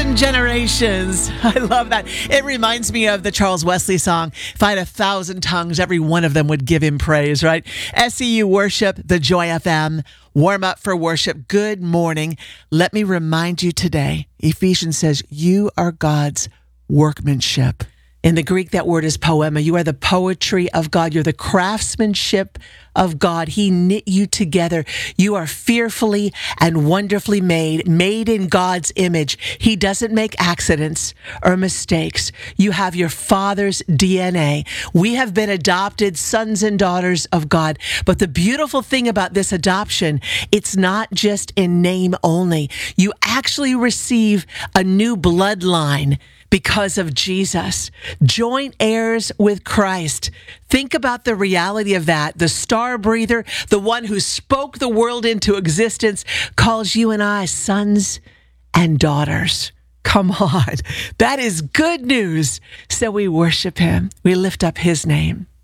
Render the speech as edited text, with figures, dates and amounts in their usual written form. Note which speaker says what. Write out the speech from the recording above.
Speaker 1: 1,000 generations. I love that. It reminds me of the Charles Wesley song, if I had 1,000 tongues, every one of them would give him praise, right? SEU Worship, the Joy FM, warm up for worship. Good morning. Let me remind you today, Ephesians says, you are God's workmanship. In the Greek, that word is poema. You are the poetry of God. You're the craftsmanship of God. He knit you together. You are fearfully and wonderfully made in God's image. He doesn't make accidents or mistakes. You have your Father's DNA. We have been adopted sons and daughters of God. But the beautiful thing about this adoption, it's not just in name only. You actually receive a new bloodline because of Jesus. Joint heirs with Christ. Think about the reality of that. The star breather, the one who spoke the world into existence, calls you and I sons and daughters. Come on. That is good news. So we worship him. We lift up his name.